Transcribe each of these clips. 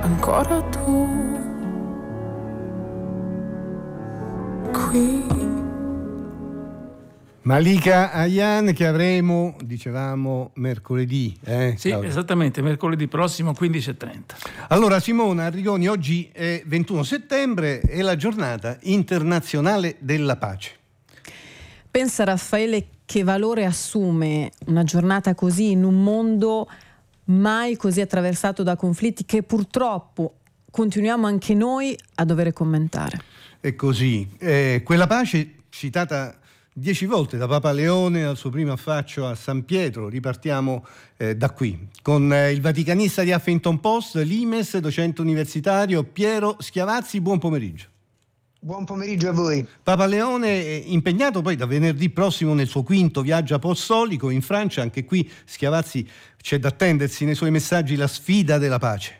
ancora tu qui. Malika Ayan, che avremo, dicevamo, mercoledì. Sì, Claudio? Esattamente, mercoledì prossimo 15:30. Allora, Simona Arrigoni, oggi è 21 settembre, è la giornata internazionale della pace. Pensa, Raffaele, che valore assume una giornata così in un mondo mai così attraversato da conflitti che purtroppo continuiamo anche noi a dover commentare. È così. Quella pace citata 10 volte da Papa Leone al suo primo affaccio a San Pietro. Ripartiamo da qui con il vaticanista di Huffington Post, l'Imes, docente universitario Piero Schiavazzi. Buon pomeriggio. Buon pomeriggio a voi. Papa Leone è impegnato poi da venerdì prossimo nel suo quinto viaggio apostolico in Francia. Anche qui, Schiavazzi, c'è da attendersi nei suoi messaggi la sfida della pace.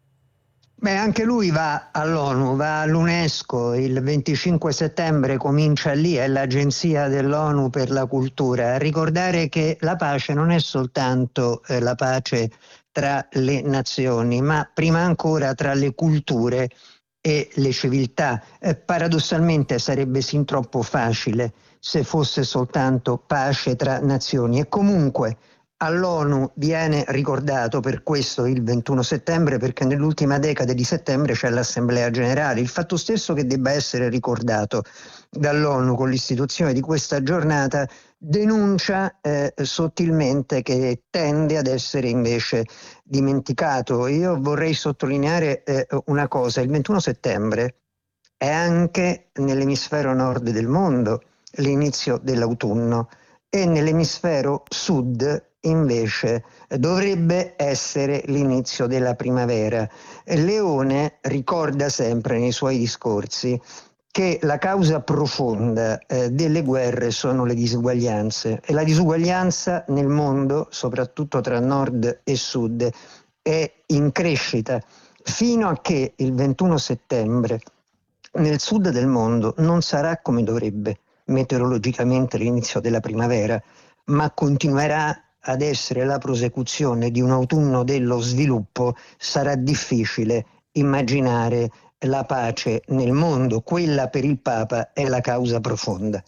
Beh, anche lui va all'ONU, va all'UNESCO, il 25 settembre comincia lì, è l'Agenzia dell'ONU per la cultura, a ricordare che la pace non è soltanto la pace tra le nazioni, ma prima ancora tra le culture e le civiltà. Paradossalmente sarebbe sin troppo facile se fosse soltanto pace tra nazioni, e comunque all'ONU viene ricordato per questo il 21 settembre, perché nell'ultima decade di settembre c'è l'Assemblea Generale. Il fatto stesso che debba essere ricordato dall'ONU con l'istituzione di questa giornata denuncia sottilmente che tende ad essere invece dimenticato. Io vorrei sottolineare una cosa: il 21 settembre è anche nell'emisfero nord del mondo l'inizio dell'autunno, e nell'emisfero sud invece dovrebbe essere l'inizio della primavera. Leone ricorda sempre nei suoi discorsi che la causa profonda delle guerre sono le disuguaglianze, e la disuguaglianza nel mondo, soprattutto tra nord e sud, è in crescita, fino a che il 21 settembre nel sud del mondo non sarà come dovrebbe meteorologicamente l'inizio della primavera, ma continuerà ad essere la prosecuzione di un autunno dello sviluppo. Sarà difficile immaginare la pace nel mondo. Quella per il Papa è la causa profonda.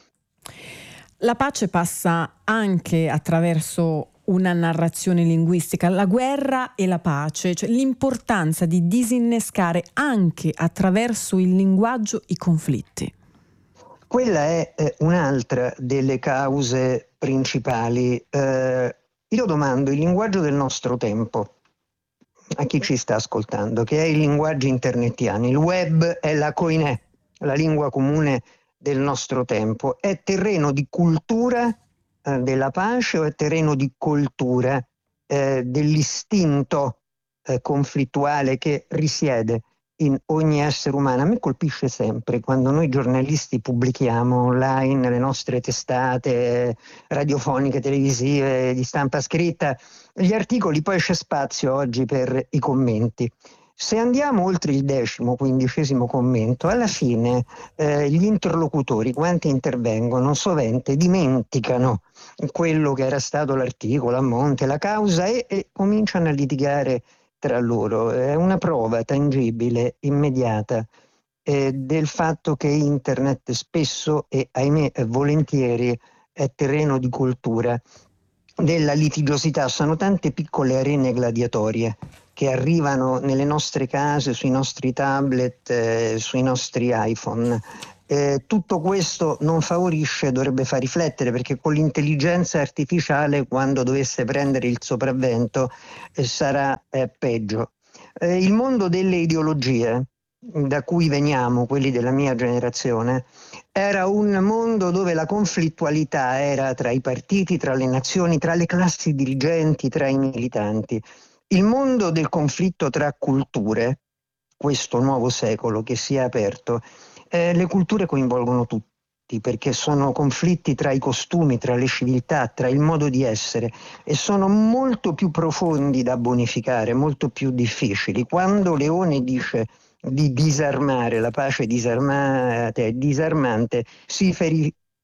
La pace passa anche attraverso una narrazione linguistica, la guerra e la pace, cioè l'importanza di disinnescare anche attraverso il linguaggio i conflitti. Quella è un'altra delle cause principali. Io domando: il linguaggio del nostro tempo, a chi ci sta ascoltando, che è il linguaggio internetiano, il web è la koiné, la lingua comune del nostro tempo, è terreno di cultura della pace o è terreno di coltura dell'istinto conflittuale che risiede in ogni essere umano? A me colpisce sempre quando noi giornalisti pubblichiamo online le nostre testate radiofoniche, televisive, di stampa scritta, gli articoli, poi c'è spazio oggi per i commenti. Se andiamo oltre il 10º, 15º commento, alla fine gli interlocutori, quanti intervengono, sovente dimenticano quello che era stato l'articolo, a monte, la causa, e cominciano a litigare tra loro. È una prova tangibile, immediata, del fatto che internet spesso, e ahimè volentieri, è terreno di cultura della litigiosità. Sono tante piccole arene gladiatorie che arrivano nelle nostre case, sui nostri tablet, sui nostri iPhone. Tutto questo non favorisce, dovrebbe far riflettere, perché con l'intelligenza artificiale, quando dovesse prendere il sopravvento, sarà peggio. Il mondo delle ideologie, da cui veniamo, quelli della mia generazione, era un mondo dove la conflittualità era tra i partiti, tra le nazioni, tra le classi dirigenti, tra i militanti. Il mondo del conflitto tra culture, questo nuovo secolo che si è aperto, le culture coinvolgono tutti, perché sono conflitti tra i costumi, tra le civiltà, tra il modo di essere, e sono molto più profondi da bonificare, molto più difficili. Quando Leone dice di disarmare, la pace disarmata e disarmante, si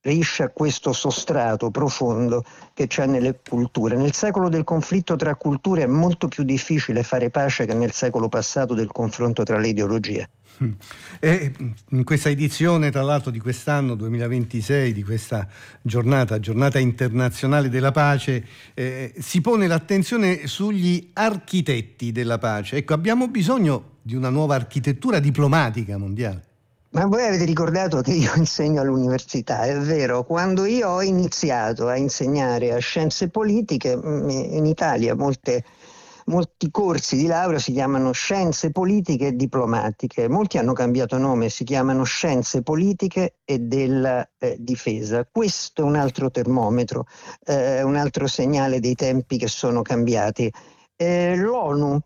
a questo sostrato profondo che c'è nelle culture. Nel secolo del conflitto tra culture è molto più difficile fare pace che nel secolo passato del confronto tra le ideologie. E in questa edizione, tra l'altro, di quest'anno 2026, di questa giornata internazionale della pace, si pone l'attenzione sugli architetti della pace. Ecco, abbiamo bisogno di una nuova architettura diplomatica mondiale. Ma voi avete ricordato che io insegno all'università, è vero, quando io ho iniziato a insegnare a scienze politiche, in Italia molti corsi di laurea si chiamano scienze politiche e diplomatiche, molti hanno cambiato nome, si chiamano scienze politiche e della difesa. Questo è un altro termometro, un altro segnale dei tempi che sono cambiati. L'ONU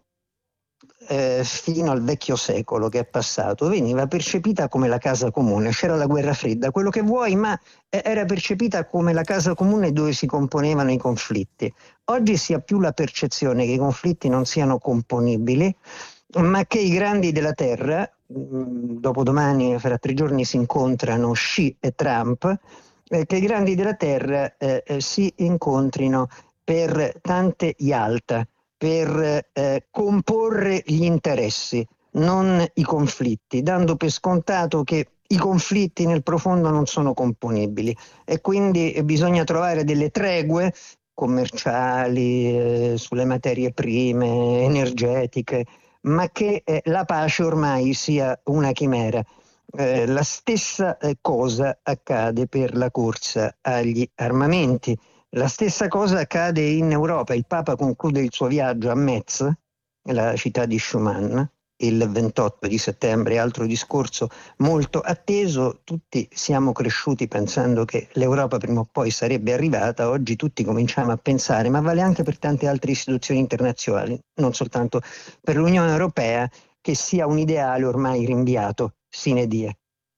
fino al vecchio secolo che è passato veniva percepita come la casa comune, c'era la guerra fredda, quello che vuoi, ma era percepita come la casa comune dove si componevano i conflitti. Oggi si ha più la percezione che i conflitti non siano componibili, ma che i grandi della terra, dopodomani, fra 3 giorni si incontrano Xi e Trump, che i grandi della terra si incontrino per tante Yalta, per comporre gli interessi, non i conflitti, dando per scontato che i conflitti nel profondo non sono componibili e quindi bisogna trovare delle tregue commerciali, sulle materie prime, energetiche, ma che la pace ormai sia una chimera. La stessa cosa accade per la corsa agli armamenti. La stessa cosa accade in Europa. Il Papa conclude il suo viaggio a Metz, la città di Schuman, il 28 di settembre, altro discorso molto atteso. Tutti siamo cresciuti pensando che l'Europa prima o poi sarebbe arrivata, oggi tutti cominciamo a pensare, ma vale anche per tante altre istituzioni internazionali, non soltanto per l'Unione Europea, che sia un ideale ormai rinviato sine die.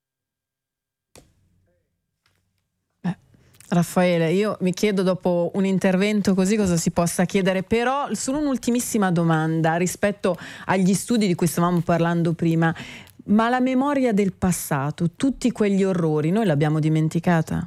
Raffaele, io mi chiedo dopo un intervento così cosa si possa chiedere, però solo un'ultimissima domanda rispetto agli studi di cui stavamo parlando prima, ma la memoria del passato, tutti quegli orrori, noi l'abbiamo dimenticata?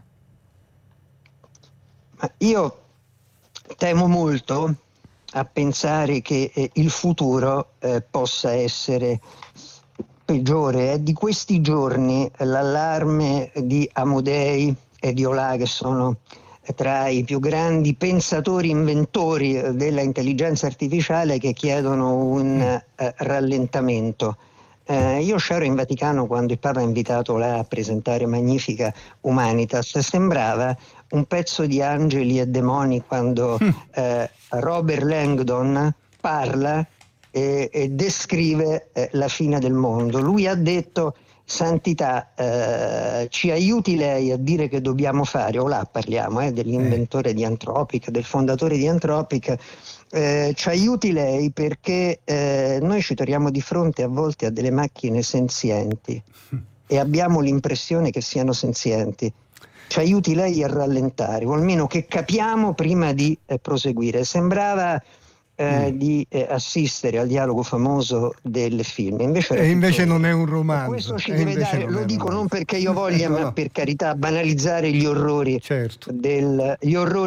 Io temo molto a pensare che il futuro possa essere peggiore. È di questi giorni l'allarme di Amodei e di Olà, che sono tra i più grandi pensatori, inventori della intelligenza artificiale, che chiedono un rallentamento. Io c'ero in Vaticano quando il Papa ha invitato Olà a presentare Magnifica Humanitas. Sembrava un pezzo di Angeli e Demoni quando Robert Langdon parla e descrive la fine del mondo. Lui ha detto: Santità, ci aiuti lei a dire che dobbiamo fare, o là parliamo dell'inventore di Anthropic, del fondatore di Anthropic, ci aiuti lei perché noi ci troviamo di fronte a volte a delle macchine senzienti e abbiamo l'impressione che siano senzienti. Ci aiuti lei a rallentare, o almeno che capiamo prima di proseguire. Sembrava di assistere al dialogo famoso del film. Invece non è un romanzo. Questo ci deve dare, lo dico non perché io voglia, ma per carità, banalizzare gli orrori, certo, del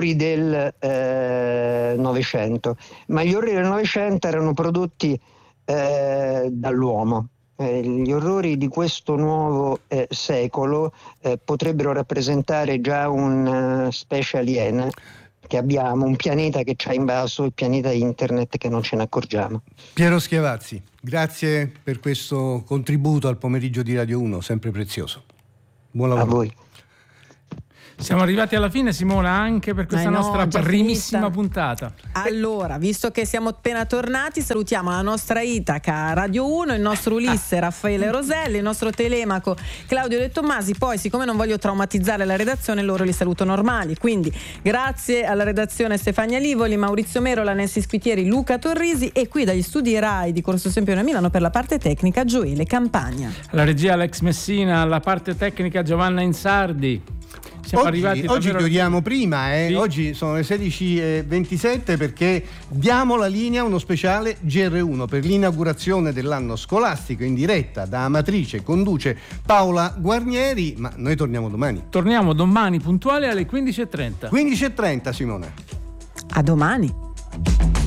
Novecento. Ma gli orrori del Novecento erano prodotti dall'uomo. Gli orrori di questo nuovo secolo potrebbero rappresentare già una specie aliena che abbiamo, un pianeta che ci ha invaso, il pianeta internet, che non ce ne accorgiamo. Piero Schiavazzi, grazie per questo contributo al pomeriggio di Radio 1, sempre prezioso. Buon lavoro. A voi. Siamo arrivati alla fine, Simona, anche per questa nostra primissima puntata. Allora, visto che siamo appena tornati, salutiamo la nostra Itaca Radio 1, il nostro Ulisse Raffaele Roselli, il nostro Telemaco Claudio De Tommasi. Poi, siccome non voglio traumatizzare la redazione, loro li saluto normali. Quindi grazie alla redazione Stefania Livoli, Maurizio Merola, Nancy Squitieri, Luca Torrisi, e qui dagli studi RAI di Corso Sempione a Milano per la parte tecnica Gioele Campagna. La regia Alex Messina, la parte tecnica Giovanna Insardi. Siamo arrivati oggi chiudiamo prima, Sì. Oggi sono le 16:27 perché diamo la linea a uno speciale GR1 per l'inaugurazione dell'anno scolastico in diretta da Amatrice, conduce Paola Guarnieri, ma noi torniamo domani. Torniamo domani puntuale alle 15:30. 15:30, Simone. A domani.